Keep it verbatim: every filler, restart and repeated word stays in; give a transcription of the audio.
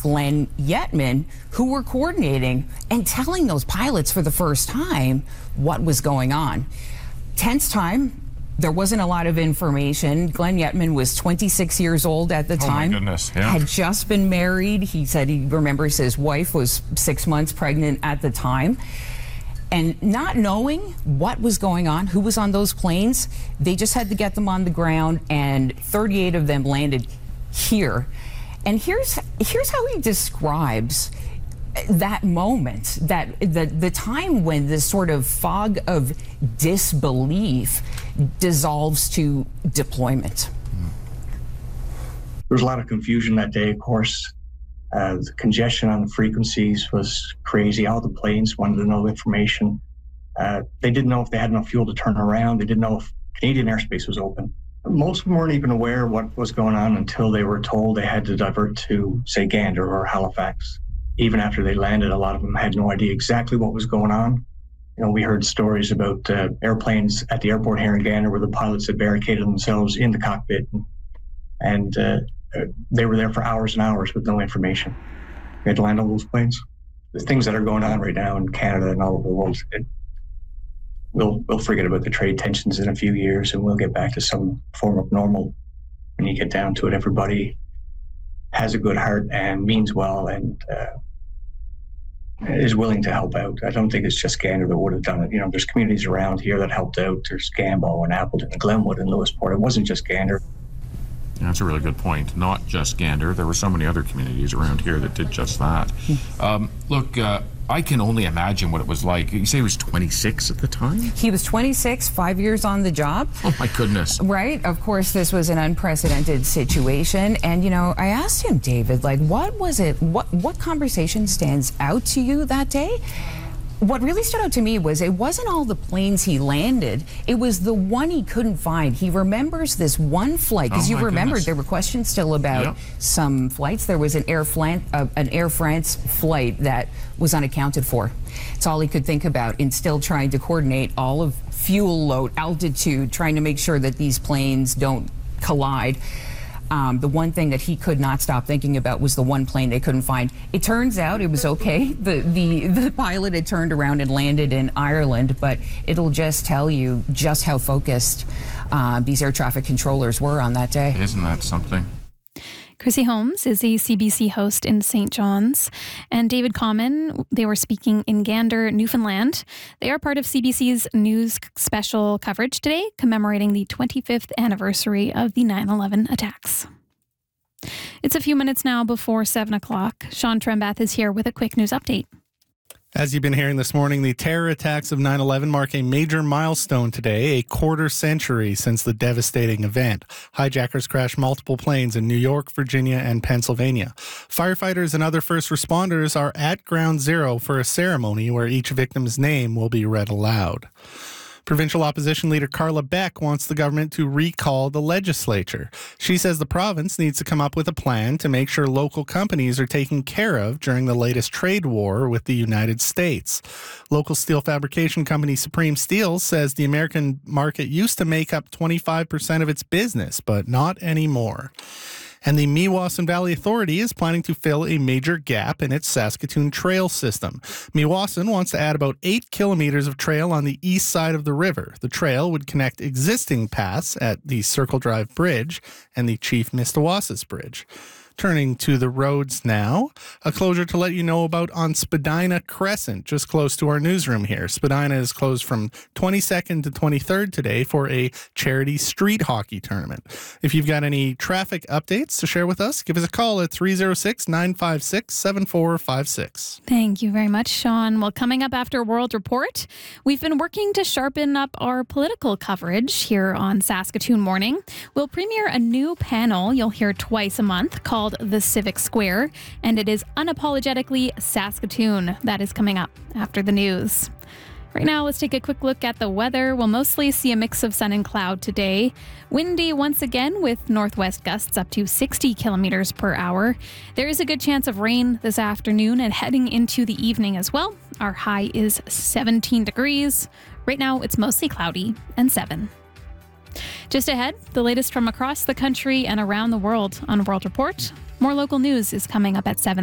Glenn Yetman, who were coordinating and telling those pilots for the first time what was going on. Tense time. There wasn't a lot of information. Glenn Yetman was twenty-six years old at the time. Oh, my goodness, yeah. Had just been married. He said he remembers his wife was six months pregnant at the time. And not knowing what was going on, who was on those planes, they just had to get them on the ground, and thirty-eight of them landed here. And here's here's how he describes that moment, that the the time when this sort of fog of disbelief dissolves to deployment. There was a lot of confusion that day, of course. Uh, the congestion on the frequencies was crazy. All the planes wanted to know information. Uh, they didn't know if they had enough fuel to turn around. They didn't know if Canadian airspace was open. Most of them weren't even aware of what was going on until they were told they had to divert to, say, Gander or Halifax. Even after they landed, a lot of them had no idea exactly what was going on. You know, we heard stories about uh, airplanes at the airport here in Gander where the pilots had barricaded themselves in the cockpit, and, and uh, they were there for hours and hours with no information. We had to land all those planes. The things that are going on right now in Canada and all over the world, it, we'll we'll forget about the trade tensions in a few years, and we'll get back to some form of normal. When you get down to it, everybody has a good heart and means well, and uh, is willing to help out. I don't think it's just Gander that would have done it. You know, there's communities around here that helped out. There's Gambo and Appleton and Glenwood and Lewisport. It wasn't just Gander. Yeah, that's a really good point. Not just Gander. There were so many other communities around here that did just that. Um, look, uh, I can only imagine what it was like. You say he was twenty-six at the time? He was twenty-six, five years on the job. Oh, my goodness. Right? Of course, this was an unprecedented situation. And, you know, I asked him, David, like, what was it? What, what conversation stands out to you that day? What really stood out to me was it wasn't all the planes he landed. It was the one he couldn't find. He remembers this one flight, because Oh, you my remembered goodness. there were questions still about Yep. some flights. There was an Air, Flan- uh, an Air France flight that was unaccounted for. It's all he could think about in still trying to coordinate all of fuel load, altitude, trying to make sure that these planes don't collide. Um, the one thing that he could not stop thinking about was the one plane they couldn't find. It turns out it was okay. The, the, the pilot had turned around and landed in Ireland, but it'll just tell you just how focused uh, these air traffic controllers were on that day. Isn't that something? Chrissy Holmes is a C B C host in Saint John's, and David Common, they were speaking in Gander, Newfoundland. They are part of C B C's news special coverage today, commemorating the twenty-fifth anniversary of the nine eleven attacks. It's a few minutes now before seven o'clock. Sean Trembath is here with a quick news update. As you've been hearing this morning, the terror attacks of nine eleven mark a major milestone today, a quarter century since the devastating event. Hijackers crashed multiple planes in New York, Virginia, and Pennsylvania. Firefighters and other first responders are at Ground Zero for a ceremony where each victim's name will be read aloud. Provincial opposition leader Carla Beck wants the government to recall the legislature. She says the province needs to come up with a plan to make sure local companies are taken care of during the latest trade war with the United States. Local steel fabrication company Supreme Steel says the American market used to make up twenty-five percent of its business, but not anymore. And the Meewasin Valley Authority is planning to fill a major gap in its Saskatoon trail system. Meewasin wants to add about eight kilometers of trail on the east side of the river. The trail would connect existing paths at the Circle Drive Bridge and the Chief Mistawasis Bridge. Turning to the roads now, a closure to let you know about on Spadina Crescent, just close to our newsroom here. Spadina is closed from twenty-second to twenty-third today for a charity street hockey tournament. If you've got any traffic updates to share with us, give us a call at three oh six, nine five six, seven four five six. Thank you very much, Sean. Well, coming up after World Report, we've been working to sharpen up our political coverage here on Saskatoon Morning. We'll premiere a new panel you'll hear twice a month called The Civic Square, and it is unapologetically Saskatoon. That is coming up after the news. Right now, let's take a quick look at the weather. We'll mostly see a mix of sun and cloud today. Windy once again with northwest gusts up to sixty kilometers per hour. There is a good chance of rain this afternoon and heading into the evening as well. Our high is seventeen degrees. Right now, it's mostly cloudy and seven. Just ahead, the latest from across the country and around the world on World Report. More local news is coming up at seven.